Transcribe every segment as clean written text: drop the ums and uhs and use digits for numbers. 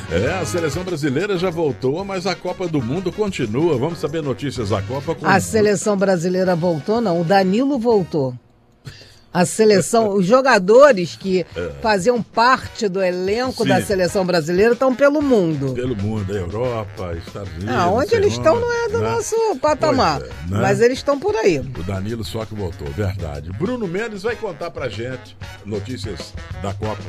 A seleção brasileira já voltou, mas a Copa do Mundo continua. Vamos saber notícias da Copa. A seleção brasileira voltou, não. O Danilo voltou. A seleção, os jogadores que faziam parte do elenco da seleção brasileira estão pelo mundo. Pelo mundo, Europa, Estados Unidos. Onde eles estão não é do nosso patamar, mas eles estão por aí. O Danilo só que voltou, verdade. Bruno Mendes vai contar pra gente notícias da Copa.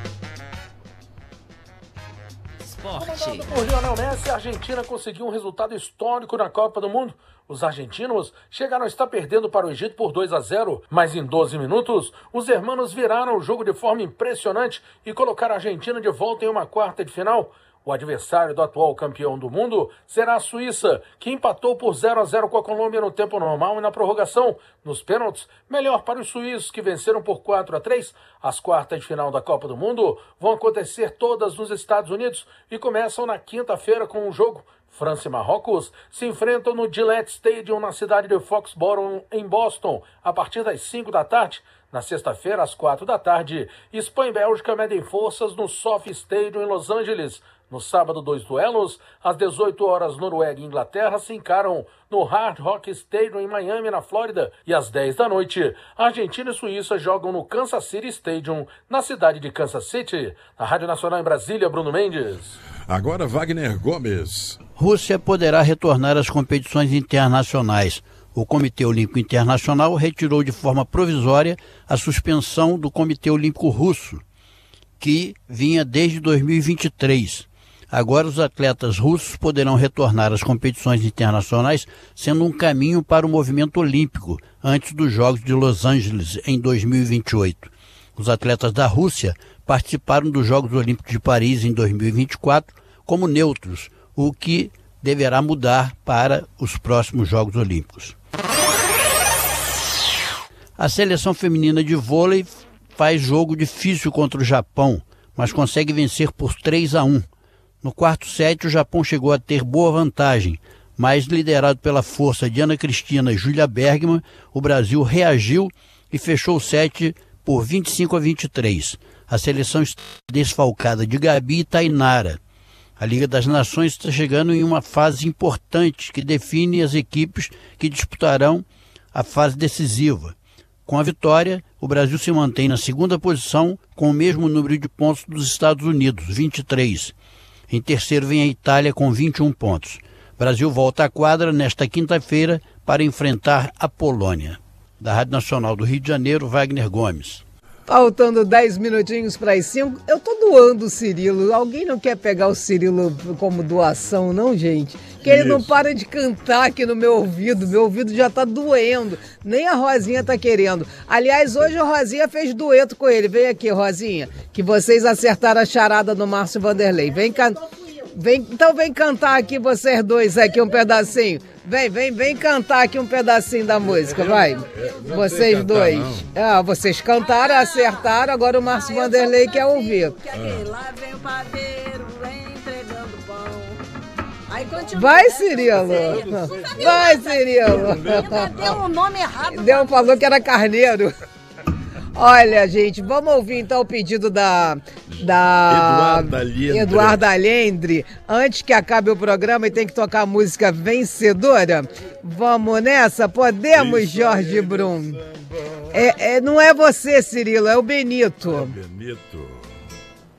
Por Lionel Messi, a Argentina conseguiu um resultado histórico na Copa do Mundo. Os argentinos chegaram a estar perdendo para o Egito por 2-0, mas em 12 minutos, os hermanos viraram o jogo de forma impressionante e colocaram a Argentina de volta em uma quarta de final. O adversário do atual campeão do mundo será a Suíça, que empatou por 0-0 com a Colômbia no tempo normal e na prorrogação. Nos pênaltis, melhor para os suíços, que venceram por 4-3. As quartas de final da Copa do Mundo vão acontecer todas nos Estados Unidos e começam na quinta-feira com um jogo. França e Marrocos se enfrentam no Gillette Stadium, na cidade de Foxborough, em Boston, a partir das 5 da tarde. Na sexta-feira, às 4 da tarde, Espanha e Bélgica medem forças no SoFi Stadium, em Los Angeles. No sábado, 2 duelos. Às 18 horas, Noruega e Inglaterra se encaram no Hard Rock Stadium, em Miami, na Flórida. E às 10 da noite, Argentina e Suíça jogam no Kansas City Stadium, na cidade de Kansas City. Na Rádio Nacional em Brasília, Bruno Mendes. Agora, Wagner Gomes. Rússia poderá retornar às competições internacionais. O Comitê Olímpico Internacional retirou de forma provisória a suspensão do Comitê Olímpico Russo, que vinha desde 2023. Agora os atletas russos poderão retornar às competições internacionais, sendo um caminho para o movimento olímpico antes dos Jogos de Los Angeles em 2028. Os atletas da Rússia participaram dos Jogos Olímpicos de Paris em 2024 como neutros, o que deverá mudar para os próximos Jogos Olímpicos. A seleção feminina de vôlei faz jogo difícil contra o Japão, mas consegue vencer por 3-1. No quarto set, o Japão chegou a ter boa vantagem, mas liderado pela força de Ana Cristina e Júlia Bergman, o Brasil reagiu e fechou o set por 25-23. A seleção está desfalcada de Gabi e Tainara. A Liga das Nações está chegando em uma fase importante que define as equipes que disputarão a fase decisiva. Com a vitória, o Brasil se mantém na segunda posição com o mesmo número de pontos dos Estados Unidos, 23. Em terceiro vem a Itália com 21 pontos. O Brasil volta à quadra nesta quinta-feira para enfrentar a Polônia. Da Rádio Nacional do Rio de Janeiro, Wagner Gomes. Faltando 10 minutinhos para as 5, eu tô doando o Cirilo. Alguém não quer pegar o Cirilo como doação, não, gente? Que ele não para de cantar aqui no meu ouvido já tá doendo. Nem a Rosinha tá querendo. Aliás, hoje a Rosinha fez dueto com ele. Vem aqui, Rosinha, que vocês acertaram a charada do Márcio Vanderlei. Então vem cantar aqui vocês dois aqui um pedacinho. Vem cantar aqui um pedacinho da música, vai. Vocês dois. Vocês cantaram, acertaram, agora o Márcio Vanderlei quer ouvir. Lá vem o padeiro entregando pão. Vai, Cirilo. Vai, Cirilo. Deu o nome errado. Falou que era carneiro. Olha, gente, vamos ouvir então o pedido da Eduarda Alendre. Antes que acabe o programa e tem que tocar a música vencedora. Vamos nessa? Podemos, isso, Jorge Brum? Não é você, Cirilo, é o Benito. Benito.